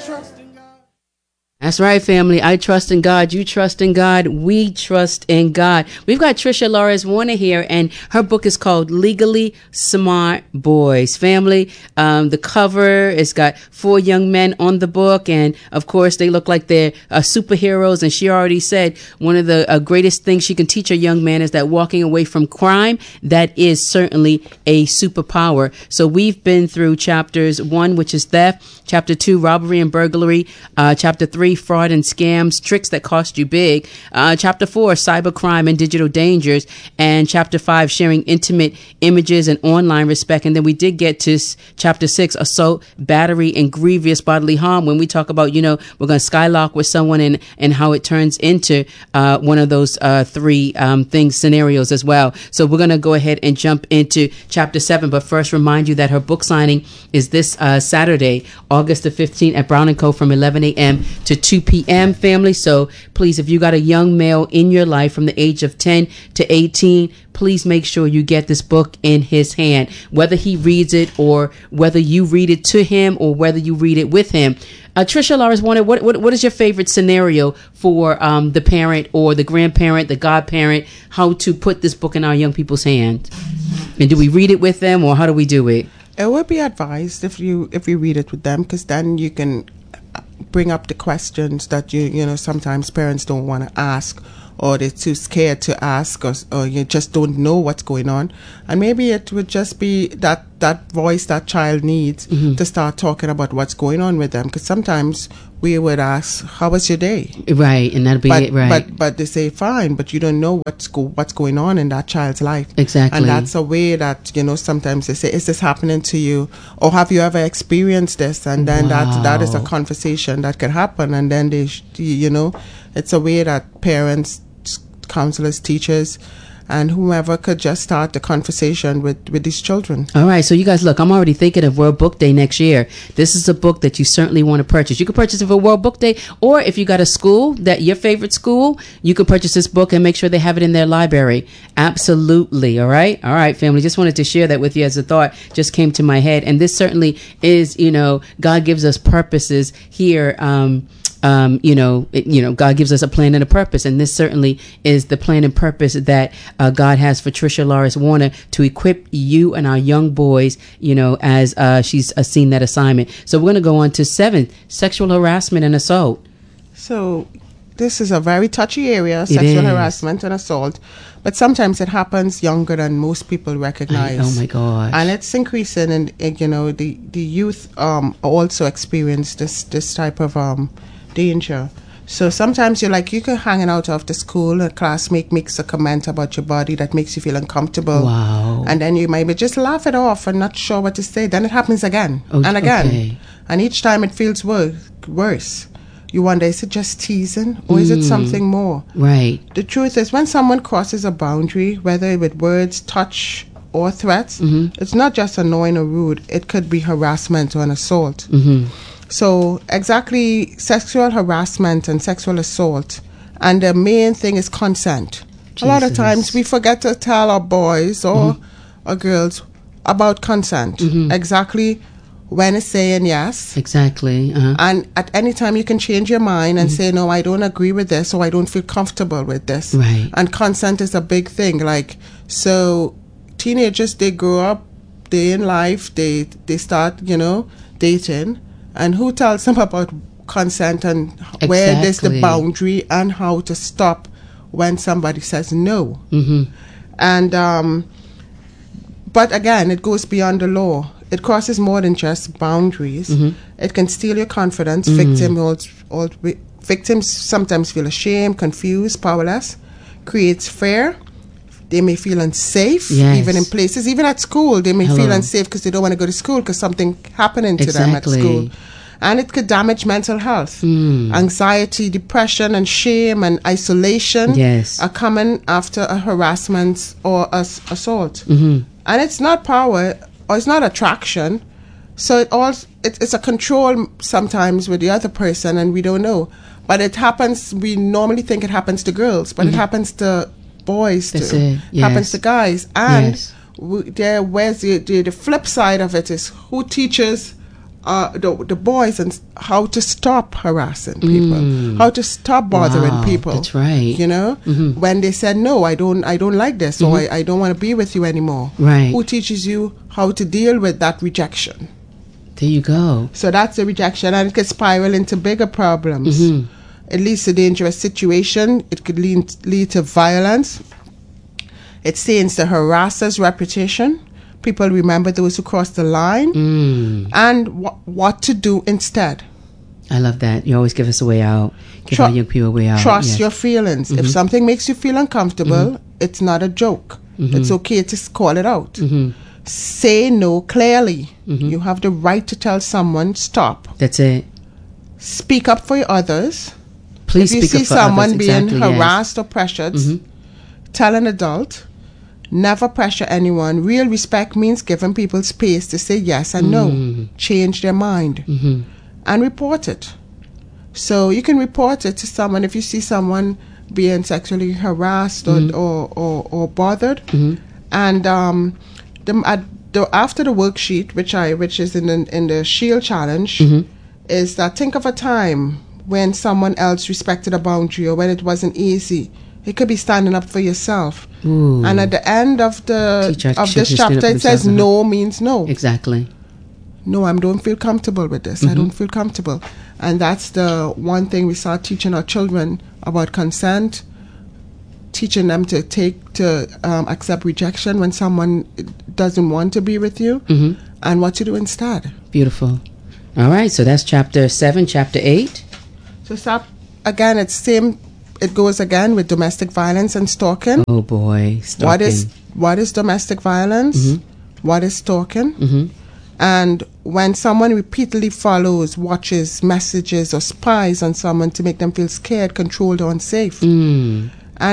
That's right, family. I trust in God. You trust in God. We trust in God. We've got Trisha Loris Warner here, and her book is called Legally Smart Boys. Family, the cover, it's got 4 young men on the book, and of course, they look like they're superheroes. And she already said one of the greatest things she can teach a young man is that walking away from crime, that is certainly a superpower. So we've been through chapters 1, which is theft, chapter 2, robbery and burglary, chapter 3, fraud and scams, tricks that cost you big, chapter 4, cybercrime and digital dangers, and chapter 5, sharing intimate images and online respect. And then we did get to chapter 6, assault, battery, and grievous bodily harm, when we talk about, we're going to skylark with someone and how it turns into one of those 3 things, scenarios as well. So we're going to go ahead and jump into chapter 7, but first remind you that her book signing is this Saturday, August the 15th at Brown & Co. from 11 a.m. to 2 p.m. family. So please, if you got a young male in your life from the age of 10 to 18, please make sure you get this book in his hand, whether he reads it or whether you read it to him or whether you read it with him. Trisha Loris Warner, what is your favorite scenario for the parent or the grandparent, the godparent, how to put this book in our young people's hands? And do we read it with them, or how do we do it? It would be advised if you read it with them, because then you can bring up the questions that sometimes parents don't want to ask, or they're too scared to ask, or you just don't know what's going on. And maybe it would just be that voice that child needs to start talking about what's going on with them. Because sometimes we would ask, how was your day? Right, and that'll be it, right. But they say, fine, but you don't know what's going on in that child's life. Exactly. And that's a way that, sometimes they say, is this happening to you? Or have you ever experienced this? And then that is a conversation that can happen. And then it's a way that parents, counselors, teachers, and whomever could just start the conversation with these children. All right, so you guys, look, I'm already thinking of World Book Day next year. This is a book that you certainly want to purchase. You can purchase it for World Book Day, or if you got a school, that your favorite school, you can purchase this book and make sure they have it in their library. Absolutely, all right? All right, family, just wanted to share that with you as a thought just came to my head. And this certainly is, God gives us purposes here. God gives us a plan and a purpose, and this certainly is the plan and purpose that God has for Trisha Loris Warner, to equip you and our young boys, as she's seen that assignment. So we're going to go on to 7, sexual harassment and assault. So this is a very touchy area, sexual harassment and assault, but sometimes it happens younger than most people recognize. Oh my gosh. And it's increasing, and the youth also experience this type of danger. So sometimes you can hanging out of the school, a classmate makes a comment about your body that makes you feel uncomfortable. Wow. And then you might just laugh it off and not sure what to say. Then it happens again and again. Okay. And each time it feels worse. You wonder, is it just teasing or is it something more? Right. The truth is, when someone crosses a boundary, whether with words, touch, or threats, it's not just annoying or rude. It could be harassment or an assault. So exactly, sexual harassment and sexual assault, and the main thing is consent. Jesus. A lot of times we forget to tell our boys or our girls about consent. Exactly when it's saying yes. Exactly. And at any time you can change your mind and say, no, I don't agree with this, or I don't feel comfortable with this. Right. And consent is a big thing. So teenagers, they grow up, they in life, they start, dating. And who tells them about consent and where there's the boundary and how to stop when somebody says no? And but again, it goes beyond the law. It crosses more than just boundaries. It can steal your confidence. Victims sometimes feel ashamed, confused, powerless. Creates fear. They may feel unsafe, even in places, even at school. They may feel unsafe because they don't want to go to school because something happening to them at school. And it could damage mental health. Anxiety, depression, and shame and isolation are coming after a harassment or assault. And it's not power, or it's not attraction. So it's a control sometimes with the other person, and we don't know. But it happens, we normally think it happens to girls, but it happens to boys too. Happens to guys. And where's the flip side of it is, who teaches the boys and how to stop harassing people, how to stop bothering people. That's right. You know, when they said no, I don't like this, or I don't want to be with you anymore. Right. Who teaches you how to deal with that rejection? There you go. So that's the rejection, and it could spiral into bigger problems. It leads to dangerous situation. It could lead to violence. It stains the harasser's reputation. People remember those who cross the line, and what to do instead. I love that. You always give us a way out. Give our young people a way out. Trust your feelings. If something makes you feel uncomfortable, it's not a joke. It's okay to call it out. Say no clearly. You have the right to tell someone stop. That's it. Speak up for others. Please if you speak see up for someone others. being Exactly, harassed or pressured, tell an adult. Never pressure anyone. Real respect means giving people space to say yes and no, change their mind, and report it. So you can report it to someone if you see someone being sexually harassed or bothered. And after the worksheet, which is in the Shield Challenge, is that think of a time when someone else respected a boundary or when it wasn't easy. It could be standing up for yourself. And at the end of this chapter, it says no means no. Exactly. No, I don't feel comfortable with this. I don't feel comfortable. And that's the one thing we start teaching our children about consent, teaching them to accept rejection when someone doesn't want to be with you, and what to do instead. Beautiful. All right, so that's chapter 7, chapter 8. So again, it's same. It goes again with domestic violence and stalking. Oh boy, stalking. What is domestic violence? What is stalking? And when someone repeatedly follows, watches, messages, or spies on someone to make them feel scared, controlled, or unsafe, and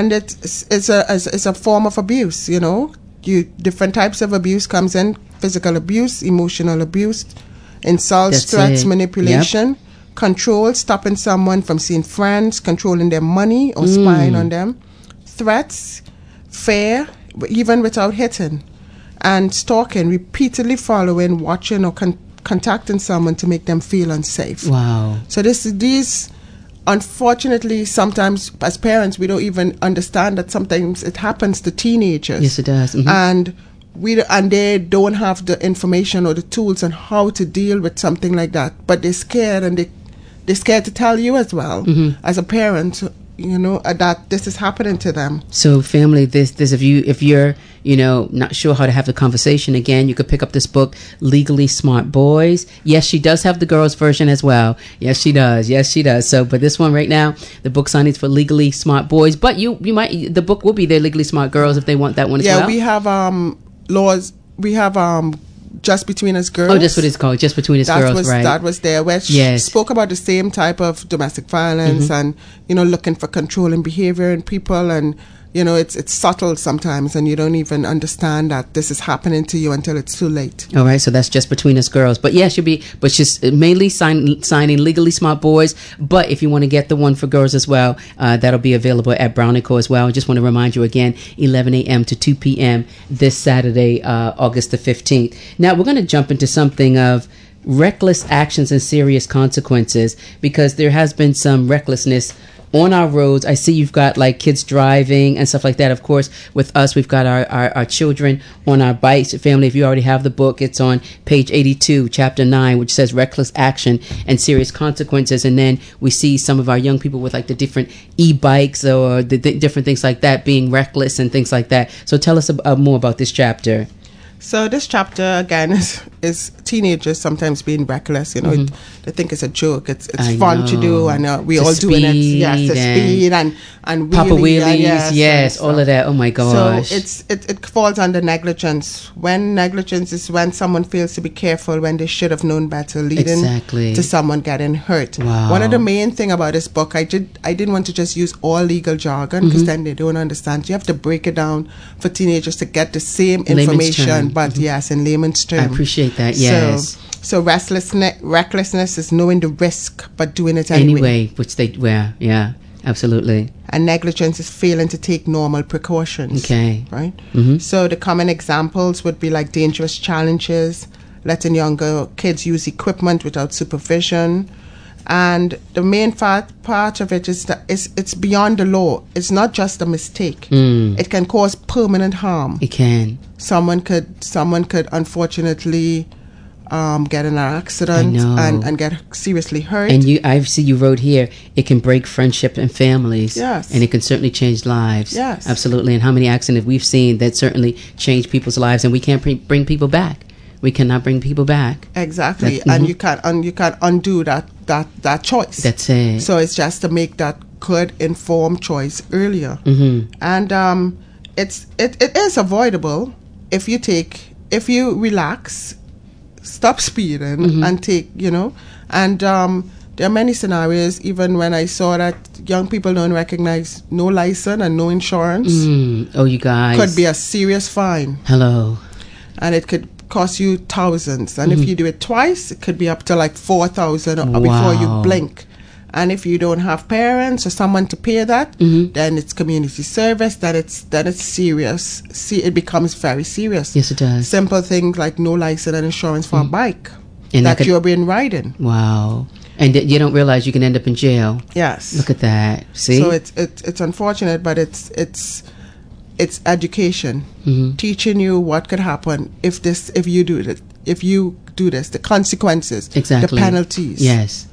it's a form of abuse. You know, different types of abuse comes in: physical abuse, emotional abuse, insults, threats, manipulation. Control, stopping someone from seeing friends, controlling their money or spying on them. Threats, fear, even without hitting. And stalking, repeatedly following, watching, or contacting someone to make them feel unsafe. Wow. So these, unfortunately, sometimes as parents, we don't even understand that sometimes it happens to teenagers. Yes, it does. And they don't have the information or the tools on how to deal with something like that. But they're scared, and they're scared to tell you as well, as a parent, you know, that this is happening to them. So family, this if you're not sure how to have the conversation, again, you could pick up this book, Legally Smart Boys. Yes, she does have the girls version as well. Yes, she does. So, but this one right now, the book signing is for Legally Smart Boys. But the book will be there, Legally Smart Girls, if they want that one as well. Yeah, we have laws. We have Just Between Us Girls. Oh, that's what it's called, Just Between Us Girls, right? That was there, which spoke about the same type of domestic violence and, looking for controlling behavior in people. And, it's subtle sometimes, and you don't even understand that this is happening to you until it's too late. All right, so that's Just Between Us Girls. But yeah, she's mainly signing Legally Smart Boys. But if you want to get the one for girls as well, that'll be available at Brown & Co. as well. I just want to remind you again, 11 a.m. to 2 p.m. this Saturday, August the 15th. Now, we're going to jump into something of reckless actions and serious consequences, because there has been some recklessness on our roads. I see you've got like kids driving and stuff like that. Of course, with us, we've got our children on our bikes. Family, if you already have the book, it's on page 82, chapter 9, which says reckless action and serious consequences. And then we see some of our young people with like the different e-bikes or the different things like that, being reckless and things like that. So tell us more about this chapter. So this chapter, again, is teenagers sometimes being reckless. They think it's a joke. It's fun to do, and we all doing it. Yes, the speed and Papa wheelies. Yes, all of that. Oh my gosh. So it falls under negligence. When negligence is when someone fails to be careful when they should have known better, leading to someone getting hurt. Wow. One of the main thing about this book, I didn't want to just use all legal jargon, because then they don't understand. You have to break it down for teenagers to get the same information. But yes, in layman's terms. I appreciate that, yes. So recklessness is knowing the risk, but doing it anyway. Which they wear, yeah, absolutely. And negligence is failing to take normal precautions. Okay. Right? So the common examples would be like dangerous challenges, letting younger kids use equipment without supervision. And the main part of it is that it's beyond the law. It's not just a mistake. It can cause permanent harm. It can. Someone could unfortunately get in an accident and get seriously hurt. And I see you wrote here, it can break friendship and families. Yes. And it can certainly change lives. Yes. Absolutely. And how many accidents we've seen that certainly change people's lives, and we can't bring people back. We cannot bring people back. Exactly. And you can't undo that choice. That's it. So it's just to make that good informed choice earlier. And it is avoidable if you relax, stop speeding, and take, and there are many scenarios, even when I saw that young people don't recognize no license and no insurance. Oh, you guys. Could be a serious fine. Hello. And it could cost you thousands. And if you do it twice, it could be up to like 4,000 before you blink. And if you don't have parents or someone to pay that, then it's community service, then it's serious. See, it becomes very serious. Yes, it does. Simple things like no license and insurance for a bike and that you've been riding. Wow. And you don't realize you can end up in jail. Yes. Look at that. See? So it's unfortunate, but it's education, teaching you what could happen if you do this, the consequences, exactly, the penalties. Yes.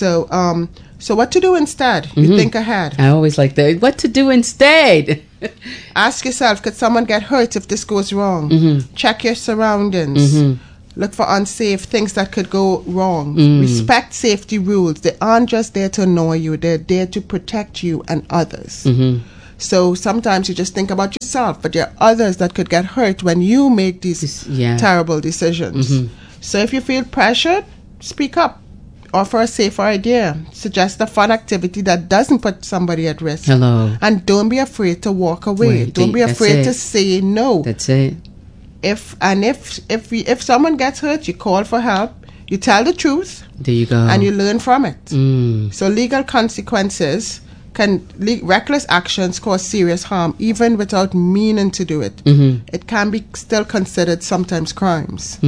So what to do instead? You think ahead. I always like that. What to do instead? Ask yourself, could someone get hurt if this goes wrong? Check your surroundings. Look for unsafe things that could go wrong. Respect safety rules. They aren't just there to annoy you. They're there to protect you and others. So sometimes you just think about yourself, but there are others that could get hurt when you make these terrible decisions. So if you feel pressured, speak up. Offer a safer idea. Suggest a fun activity that doesn't put somebody at risk. Hello. And don't be afraid to walk away. Don't be afraid to say no. That's it. If someone gets hurt, you call for help. You tell the truth. There you go. And you learn from it. So legal consequences reckless actions cause serious harm even without meaning to do it. It can be still considered sometimes crimes.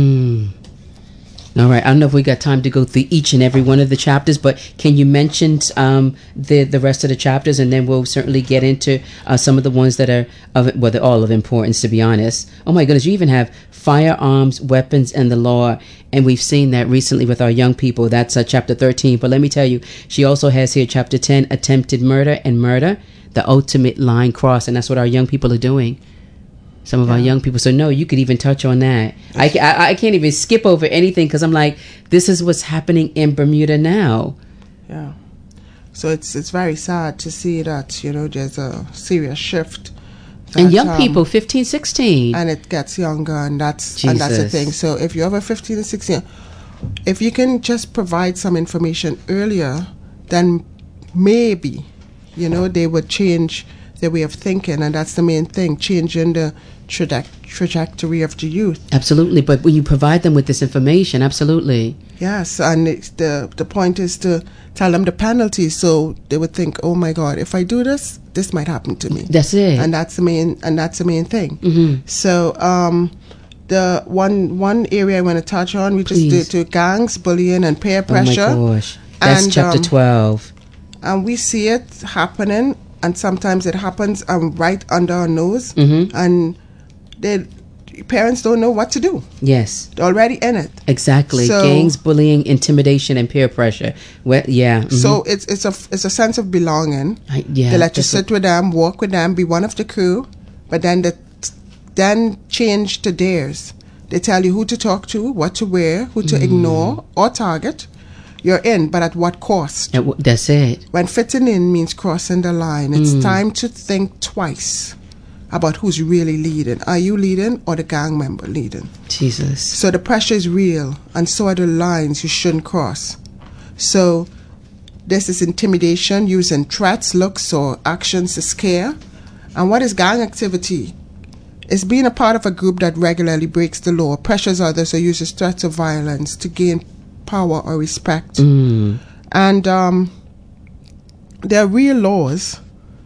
All right. I don't know if we got time to go through each and every one of the chapters, but can you mention the rest of the chapters, and then we'll certainly get into some of the ones that are they're all of importance, to be honest. Oh my goodness, you even have firearms, weapons, and the law, and we've seen that recently with our young people. That's chapter 13. But let me tell you, she also has here chapter 10, attempted murder and murder, the ultimate line cross, and that's what our young people are doing. Some of our young people. So no, you could even touch on that. I can't even skip over anything because I'm like, this is what's happening in Bermuda now. Yeah. So it's very sad to see that, there's a serious shift. And young people, 15, 16. And it gets younger, and that's the thing. So if you have a 15 and 16, if you can just provide some information earlier, then maybe, they would change their way of thinking, and that's the main thing, changing the trajectory of the youth. Absolutely, but when you provide them with this information, absolutely. Yes, and the point is to tell them the penalties, so they would think, oh my God, if I do this, this might happen to me. That's it. And that's the main thing. So the one area I want to touch on, we just did to gangs, bullying, and peer pressure. Oh my gosh, that's chapter 12. And we see it happening. And sometimes it happens right under our nose, and parents don't know what to do. Yes, they're already in it. Exactly. So, gangs, bullying, intimidation, and peer pressure. Well, So it's a sense of belonging. They let you sit with them, walk with them, be one of the crew, but then change to theirs. They tell you who to talk to, what to wear, who to ignore or target. You're in, but at what cost? That's it. When fitting in means crossing the line, it's time to think twice about who's really leading. Are you leading or the gang member leading? Jesus. So the pressure is real, and so are the lines you shouldn't cross. So this is intimidation, using threats, looks, or actions to scare. And what is gang activity? It's being a part of a group that regularly breaks the law, pressures others, or uses threats of violence to gain power or respect. And there are real laws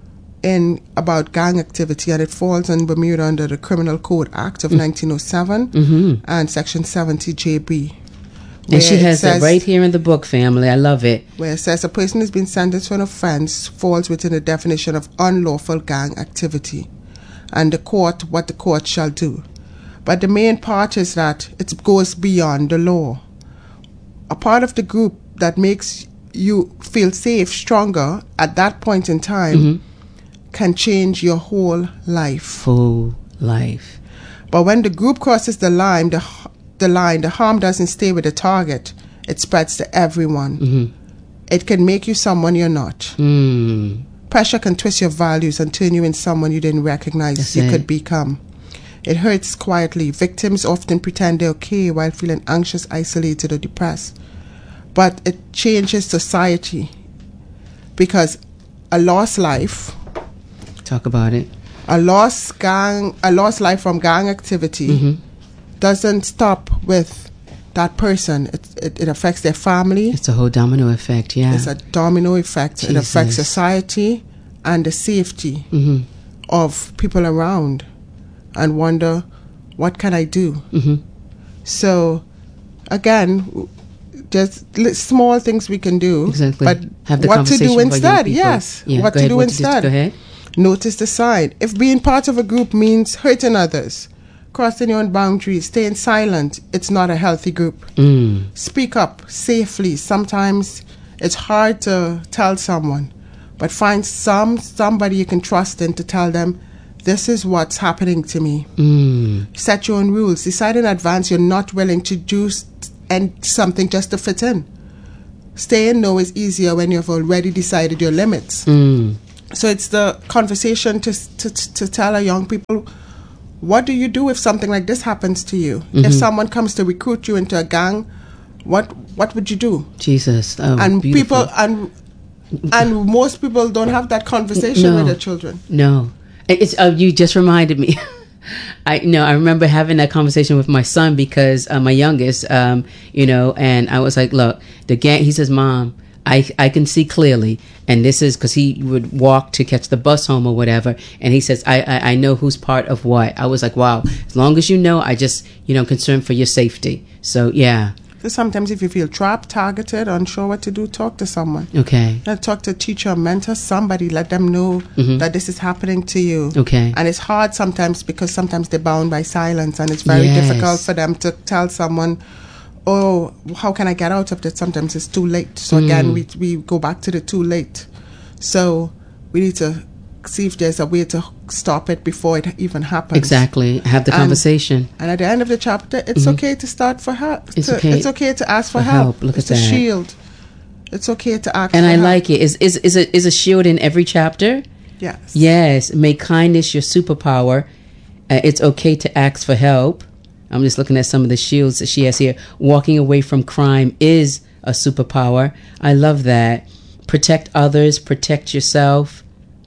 in about gang activity, and it falls in Bermuda under the Criminal Code Act of 1907 and Section 70 JB. And she has it right here in the book, family. I love it. Where it says a person who's been sentenced for an offense falls within the definition of unlawful gang activity, and what the court shall do. But the main part is that it goes beyond the law. A part of the group that makes you feel safe, stronger at that point in time can change your whole life. Full life. But when the group crosses the line, the harm doesn't stay with the target. It spreads to everyone. It can make you someone you're not. Pressure can twist your values and turn you into someone you didn't recognize you could become. It hurts quietly. Victims often pretend they're okay while feeling anxious, isolated, or depressed. But it changes society, because a lost life... Talk about it. A lost life from gang activity doesn't stop with that person. It affects their family. It's a whole domino effect, yeah. It's a domino effect. Jesus. It affects society and the safety of people around, and wonder, what can I do? So, again, just small things we can do. Exactly. But have the what to do instead? Yes. Yeah, what to do instead? Go ahead. Notice the sign. If being part of a group means hurting others, crossing your own boundaries, staying silent, it's not a healthy group. Speak up safely. Sometimes it's hard to tell someone, but find somebody you can trust in to tell them, this is what's happening to me. Set your own rules. Decide in advance you're not willing to do something just to fit in. Staying no is easier when you've already decided your limits. So it's the conversation to tell our young people, what do you do if something like this happens to you? If someone comes to recruit you into a gang, what would you do? Jesus. Oh, and beautiful. people and most people don't have that conversation with their children. No. It's you just reminded me. I remember having that conversation with my son, because my youngest, and I was like, look, the gang, he says, Mom, I can see clearly, and this is because he would walk to catch the bus home or whatever, and he says, I know who's part of what. I was like, wow, as long as you know, I just, concerned for your safety. So, yeah. So sometimes if you feel trapped, targeted, unsure what to do, talk to someone. Okay. Talk to a teacher, a mentor, somebody. Let them know that this is happening to you. Okay. And it's hard sometimes, because sometimes they're bound by silence, and it's very difficult for them to tell someone, oh, how can I get out of this? Sometimes it's too late. So again, we go back to the too late. So we need to see if there's a way to stop it before it even happens. Exactly. Have the conversation. And at the end of the chapter, it's okay to start for help. It's okay to ask for help. Look it's at a that. shield. It's okay to ask and for I help. like it. Is a shield in every chapter? Yes. Yes. Make kindness your superpower. It's okay to ask for help. I'm just looking at some of the shields that she has here. Walking away from crime is a superpower. I love that. Protect others. Protect yourself.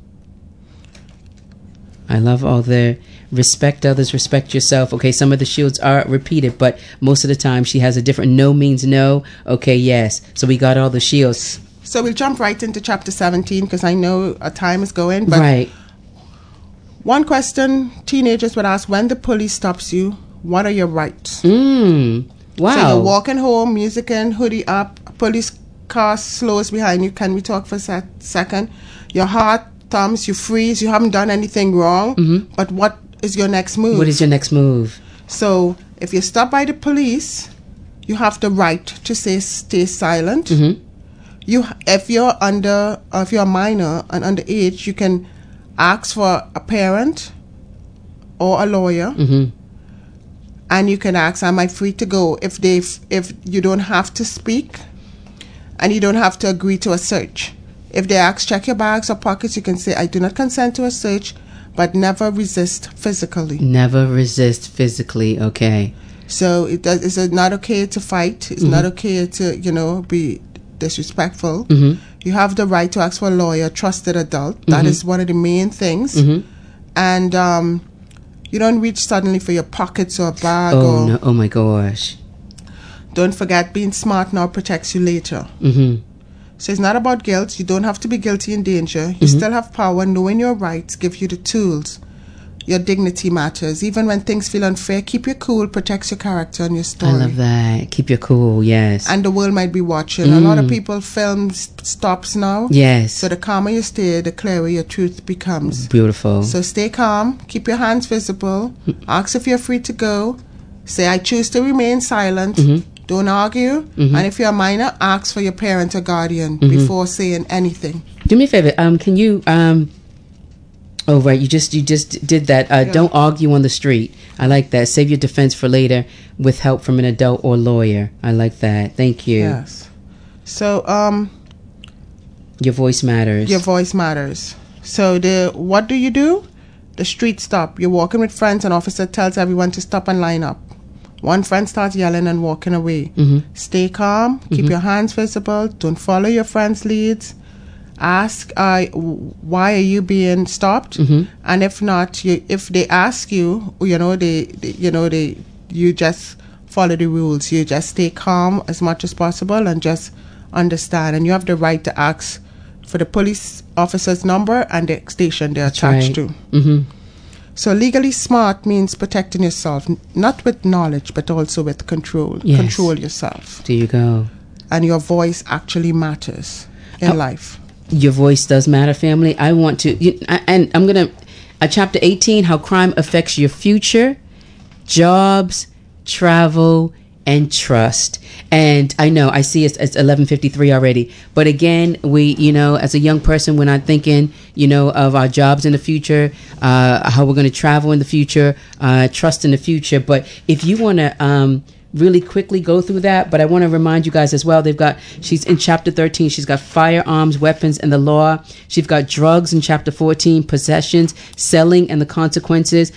I love all the respect others, respect yourself. Okay, some of the shields are repeated, but most of the time she has a different no means no. Okay, yes. So we got all the shields. So we'll jump right into chapter 17, because I know our time is going. But right. One question teenagers would ask: when the police stops you, what are your rights? Wow. So you're walking home, music in, hoodie up, police car slows behind you. Can we talk for a second? Your heart thumbs, you freeze, you haven't done anything wrong, but what is your next move? What is your next move? So if you're stopped by the police, you have the right to stay silent. If you're a minor and underage, you can ask for a parent or a lawyer, and you can ask, am I free to go? If you don't have to speak, and you don't have to agree to a search. If they ask, check your bags or pockets, you can say, I do not consent to a search, but never resist physically. Never resist physically, okay. So it's not okay to fight. It's not okay to, be disrespectful. You have the right to ask for a lawyer, trusted adult. That is one of the main things. And you don't reach suddenly for your pockets or a bag. No. Oh my gosh. Don't forget, being smart now protects you later. So it's not about guilt. You don't have to be guilty in danger. You still have power. Knowing your rights give you the tools. Your dignity matters. Even when things feel unfair, keep your cool, protects your character and your story. I love that. Keep your cool, yes. And the world might be watching. A lot of people film stops now. Yes. So the calmer you stay, the clearer your truth becomes. Beautiful. So stay calm. Keep your hands visible. Ask if you're free to go. Say, I choose to remain silent. Don't argue. And if you're a minor, ask for your parent or guardian before saying anything. Do me a favor. Can you... Oh, right. You just did that. Don't argue on the street. I like that. Save your defense for later with help from an adult or lawyer. I like that. Thank you. Yes. So, your voice matters. Your voice matters. So, what do? The street stop. You're walking with friends. An officer tells everyone to stop and line up. One friend starts yelling and walking away. Stay calm. Keep your hands visible. Don't follow your friend's leads. Ask why are you being stopped, and if not, if they ask you, you just follow the rules. You just stay calm as much as possible and just understand. And you have the right to ask for the police officer's number and the station they're attached to. So legally smart means protecting yourself, not with knowledge, but also with control. Yes. Control yourself. There you go. And your voice actually matters in life. Your voice does matter, family. I want to, and I'm going to, chapter 18, how crime affects your future, jobs, travel, and trust. And I know, I see it's 11:53 already. But again, we, as a young person, we're not thinking, of our jobs in the future, how we're going to travel in the future, trust in the future. But if you want to, really quickly go through that, but I want to remind you guys as well, she's in chapter 13, she's got firearms, weapons, and the law. She's got drugs in chapter 14, possessions, selling, and the consequences.